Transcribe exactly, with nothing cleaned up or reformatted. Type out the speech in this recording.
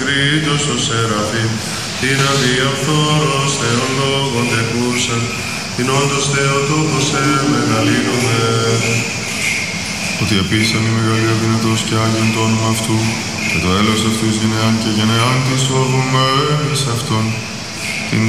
κρίτος ο Σεραφείμ, την αδιαφθόρος Θεόν λόγων τεκούσαν, την όντως Θεοτόκος σε μεγαλύνουμε. Ότι επίσης η μεγαλεία δυνατός και Άγιον το όνομα αυτού, και το έλεος αυτούς γενεάν και γενεάν της φοβουμένης αυτών,